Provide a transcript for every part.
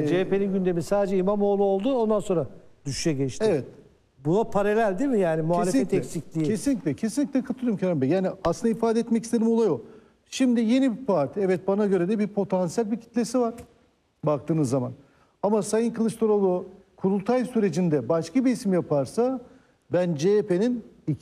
Yani CHP'nin gündemi sadece İmamoğlu oldu, ondan sonra düşüşe geçti. Evet. Buna paralel değil mi yani muhalefet eksikliği? Kesinlikle katılıyorum Kerem Bey. Yani aslında ifade etmek istediğim olay o. Şimdi yeni bir parti, evet bana göre de bir potansiyel bir kitlesi var baktığınız zaman. Ama Sayın Kılıçdaroğlu kurultay sürecinde başka bir isim yaparsa ben CHP'nin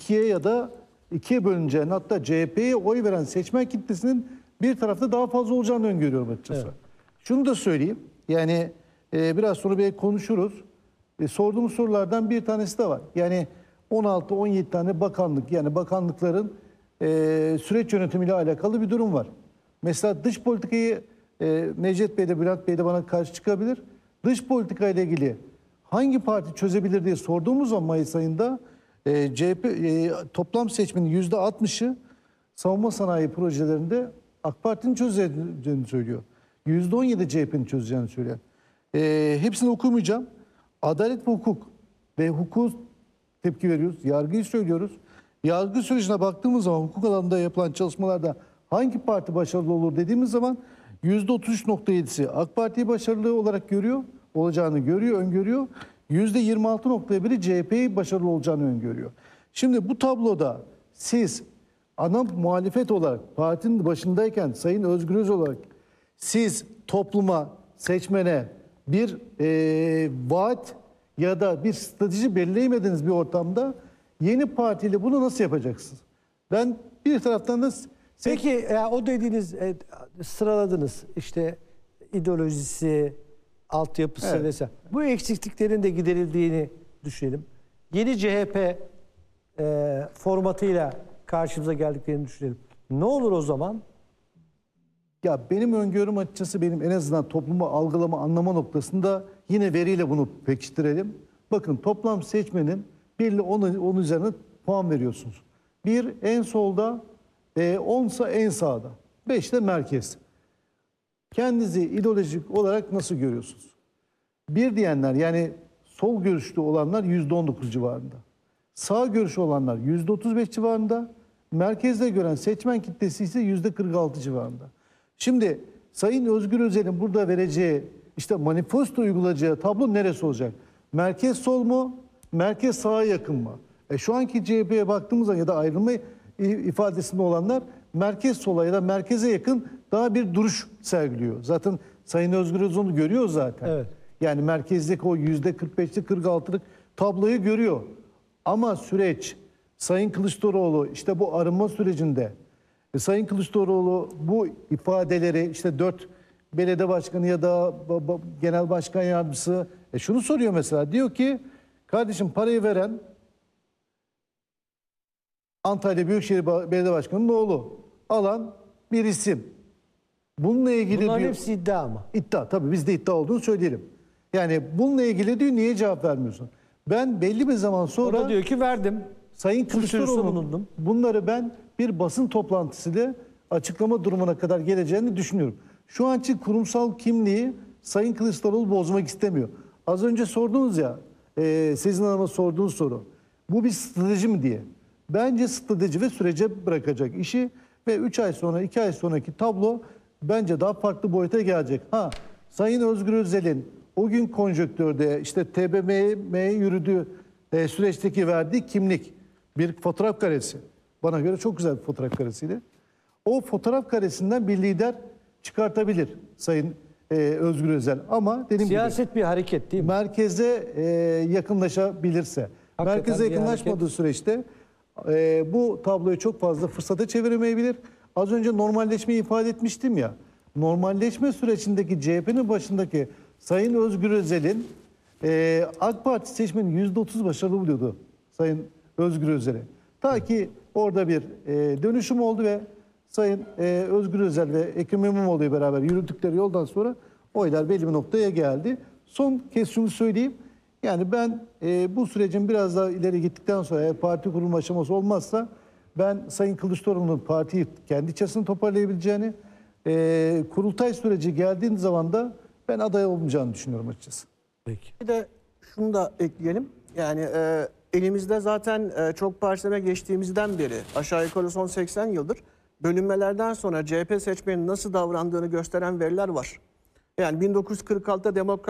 ikiye bölüneceğini, hatta CHP'ye oy veren seçmen kitlesinin bir tarafta daha fazla olacağını öngörüyorum açıkçası. Evet. Şunu da söyleyeyim. Yani biraz sonra bir konuşuruz. Sorduğumuz sorulardan bir tanesi de var. Yani 16-17 tane bakanlık, yani bakanlıkların süreç yönetimiyle alakalı bir durum var. Mesela dış politikayı Necdet Bey de Bülent Bey de bana karşı çıkabilir. Dış politikayla ilgili hangi parti çözebilir diye sorduğumuz zaman Mayıs ayında CHP toplam seçmenin %60'ı savunma sanayi projelerinde AK Parti'nin çözeceğini söylüyor. %17 CHP'nin çözeceğini söylüyor. Hepsini okumayacağım. Adalet ve hukuk ve hukuk tepki veriyoruz. Yargıyı söylüyoruz. Yargı sürecine baktığımız zaman hukuk alanında yapılan çalışmalarda hangi parti başarılı olur dediğimiz zaman %33.7'si AK Parti'yi başarılı olarak öngörüyor. %26.1'i CHP'yi başarılı olacağını öngörüyor. Şimdi bu tabloda siz ana muhalefet olarak partinin başındayken Sayın Özgür Özel olarak siz topluma, seçmene bir vaat ya da bir strateji belirleyemediğiniz bir ortamda yeni partiyle bunu nasıl yapacaksınız? Ben bir taraftan da... Peki o dediğiniz sıraladınız işte ideolojisi, altyapısı evet. vesaire. Bu eksikliklerin de giderildiğini düşünelim. Yeni CHP formatıyla karşımıza geldiklerini düşünelim. Ne olur o zaman? Ya benim öngörüm açıkçası benim en azından toplumu algılama, anlama noktasında yine veriyle bunu pekiştirelim. Bakın toplam seçmenin 1 ile 10 üzerine puan veriyorsunuz. 1 en solda, 10 ise en sağda, 5 de merkez. Kendinizi ideolojik olarak nasıl görüyorsunuz? 1 diyenler yani sol görüşlü olanlar %19 civarında. Sağ görüşlü olanlar %35 civarında. Merkezde gören seçmen kitlesi ise %46 civarında. Şimdi Sayın Özgür Özel'in burada vereceği işte manifesto uygulayacağı tablo neresi olacak? Merkez sol mu? Merkez sağa yakın mı? Şu anki CHP'ye baktığımızda ya da ayrılma ifadesinde olanlar merkez sola ya da merkeze yakın daha bir duruş sergiliyor. Zaten Sayın Özgür Özel onu görüyor zaten. Evet. Yani merkezdeki o %45'lik 46'lık tabloyu görüyor. Ama süreç Sayın Kılıçdaroğlu işte bu arınma sürecinde Sayın Kılıçdaroğlu bu ifadeleri işte 4 belediye başkanı ya da genel başkan yardımcısı şunu soruyor mesela, diyor ki kardeşim parayı veren Antalya Büyükşehir Belediye Başkanı'nın oğlu, alan bir isim. Bununla ilgili bunların diyor, hepsi iddia mı? İddia tabii, biz de iddia olduğunu söyleyelim. Yani bununla ilgili diyor niye cevap vermiyorsun? Ben belli bir zaman sonra... O da diyor ki verdim. Sayın Kılıçdaroğlu'nun bunları ben bir basın toplantısıyla açıklama durumuna kadar geleceğini düşünüyorum. Şu an için kurumsal kimliği Sayın Kılıçdaroğlu bozmak istemiyor. Az önce sordunuz ya, Sezin Hanım'a sorduğunuz soru. Bu bir strateji mi diye. Bence strateji ve sürece bırakacak işi ve 3 ay sonra, 2 ay sonraki tablo bence daha farklı boyuta gelecek. Sayın Özgür Özel'in o gün konjonktürde işte TBMM'ye yürüdüğü süreçteki verdiği kimlik, bir fotoğraf karesi. Bana göre çok güzel bir fotoğraf karesiydi. O fotoğraf karesinden bir lider çıkartabilir Sayın Özgür Özel. Ama dediğim siyaset gibi, bir hareket değil mi? Merkeze yakınlaşabilirse. Hakikaten merkeze yakınlaşmadığı süreçte bu tabloyu çok fazla fırsata çeviremeyebilir. Az önce normalleşmeyi ifade etmiştim ya. Normalleşme sürecindeki CHP'nin başındaki Sayın Özgür Özel'in AK Parti seçmenin %30 başarılı buluyordu Sayın Özgür Özel'e. Ta ki orada bir dönüşüm oldu ve Sayın Özgür Özel ve Ekrem İmamoğlu'yu beraber yürüdükleri yoldan sonra oylar belli bir noktaya geldi. Son kez şunu söyleyeyim. Yani ben bu sürecin biraz daha ileri gittikten sonra eğer parti kurulma aşaması olmazsa ben Sayın Kılıçdaroğlu'nun partiyi kendi içerisinde toparlayabileceğini, kurultay süreci geldiği zaman da ben aday olmayacağını düşünüyorum açıkçası. Peki. Bir de şunu da ekleyelim. Yani elimizde zaten çok partileme geçtiğimizden beri aşağı yukarı son 80 yıldır bölünmelerden sonra CHP seçmenin nasıl davrandığını gösteren veriler var. Yani 1946'da demokrat